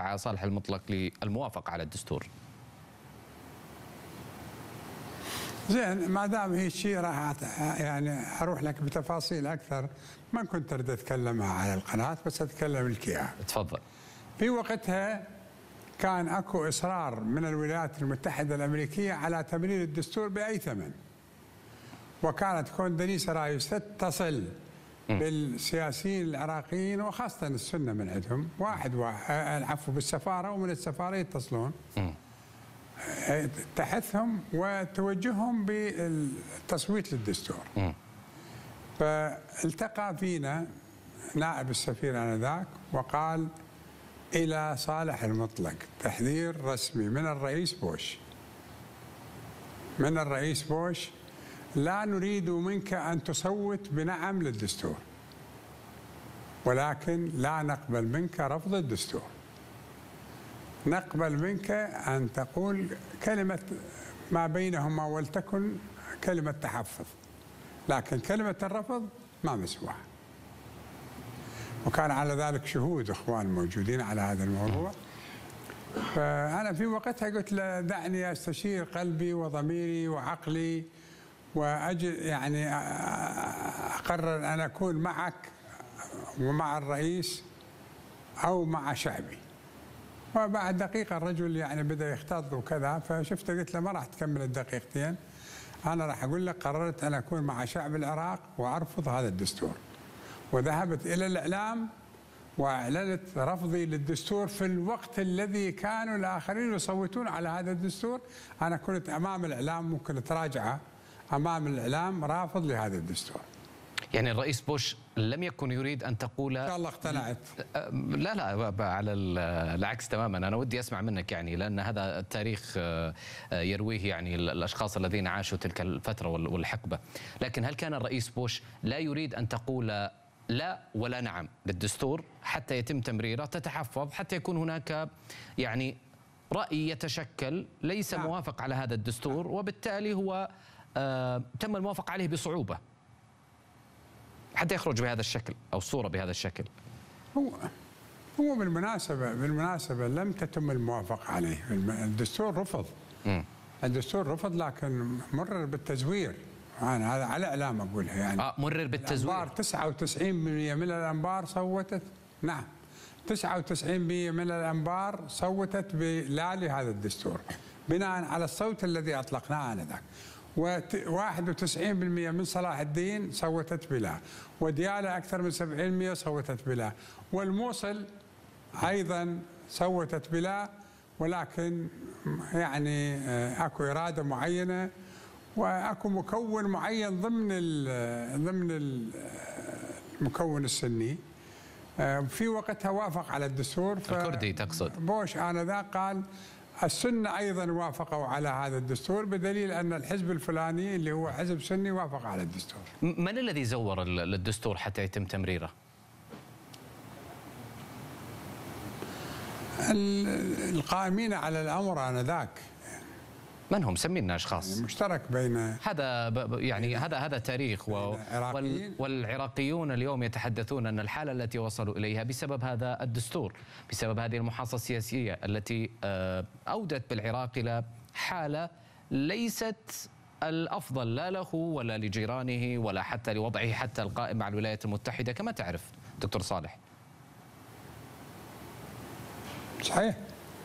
دعا صالح المطلق للموافقة على الدستور. زين، ما دام هي الشيء راح يعني اروح لك بتفاصيل اكثر. ما كنت اريد اتكلم على القناه، بس اتكلم لك اياها. تفضل. في وقتها كان اكو اصرار من الولايات المتحده الامريكيه على تمرير الدستور باي ثمن، وكانت كوندوليسا رايس تتصل بالسياسيين العراقيين وخاصه السنه من عندهم، العفو بالسفاره، ومن السفاره يتصلون تحثهم وتوجههم بالتصويت للدستور. فالتقى فينا نائب السفير آنذاك وقال: إلى صالح المطلق تحذير رسمي من الرئيس بوش، لا نريد منك أن تصوت بنعم للدستور، ولكن لا نقبل منك رفض الدستور. نقبل منك أن تقول كلمة ما بينهما ولتكن كلمة تحفظ، لكن كلمة الرفض ما مسموحة. وكان على ذلك شهود إخوان موجودين على هذا الموضوع. فأنا في وقتها قلت له: دعني أستشير قلبي وضميري وعقلي وأجل يعني أقرر أن أكون معك ومع الرئيس أو مع شعبي. وبعد دقيقة الرجل يعني بدأ يختض وكذا، فشفته قلت له: ما راح تكمل الدقيقتين، أنا راح أقول لك قررت أن أكون مع شعب العراق وأرفض هذا الدستور. وذهبت إلى الإعلام وأعلنت رفضي للدستور في الوقت الذي كانوا الآخرين يصوتون على هذا الدستور. أنا كنت أمام الإعلام، ممكن تراجعه أمام الإعلام، رافض لهذا الدستور. يعني الرئيس بوش لم يكن يريد أن تقول إن شاء الله اقتنعت. لا على العكس تماما. أنا ودي أسمع منك، يعني لأن هذا التاريخ يرويه يعني الأشخاص الذين عاشوا تلك الفترة والحقبة. لكن هل كان الرئيس بوش لا يريد أن تقول لا ولا نعم للدستور حتى يتم تمريره، تتحفظ حتى يكون هناك يعني رأي يتشكل ليس موافق على هذا الدستور، وبالتالي هو تم الموافقة عليه بصعوبة حتى يخرج بهذا الشكل أو الصورة بهذا الشكل؟ هو بالمناسبة لم تتم الموافقة عليه. الدستور رفض. الدستور رفض، لكن مرر بالتزوير. أنا هذا على إعلام أقولها يعني. مرر بالتزوير. 99% من الأنبار صوتت نعم. 99% من الأنبار صوتت بلا لهذا الدستور بناء على الصوت الذي أطلقناه آنذاك. و91% من صلاح الدين صوتت بلا، وديالى أكثر من 70% صوتت بلا، والموصل أيضا صوتت بلا، ولكن يعني أكو إرادة معينة وأكو مكون معين ضمن المكون السني في وقتها وافق على الدستور. الكردي تقصد؟ بوش آنذاك قال السنة أيضا وافقوا على هذا الدستور، بدليل أن الحزب الفلاني اللي هو حزب سني وافق على الدستور. من الذي زور الدستور حتى يتم تمريره؟ القائمين على الأمر آنذاك. من هم؟ سمينا اشخاص. يعني مشترك بين هذا تاريخ والعراقيون اليوم يتحدثون ان الحاله التي وصلوا اليها بسبب هذا الدستور، بسبب هذه المحاصصه السياسيه التي اودت بالعراق الى حاله ليست الافضل لا له ولا لجيرانه ولا حتى لوضعه حتى القائم مع الولايات المتحده كما تعرف دكتور صالح. صحيح.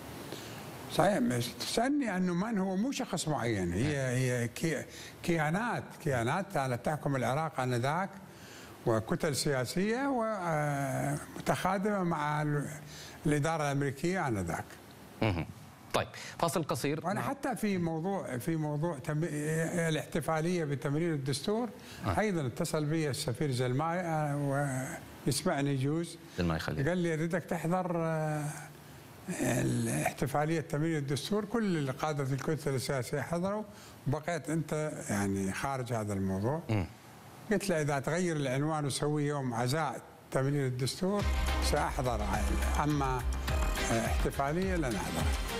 تسألني أنه من هو؟ مو شخص معين، هي كيانات كانت تحكم العراق آنذاك، وكتل سياسية ومتخادمة مع الإدارة الأمريكية آنذاك. طيب فاصل قصير. وأنا حتى في موضوع الاحتفالية بتمرير الدستور أيضا اتصل بي السفير زلماي ويسمعني يجوز، قال لي أريدك تحضر الاحتفالية تمرير الدستور، كل قادة الكتل السياسية حضروا، وبقيت أنت يعني خارج هذا الموضوع. قلت له إذا تغير العنوان وسوي يوم عزاء تمرير الدستور سأحضر، أما احتفالية لن أحضر.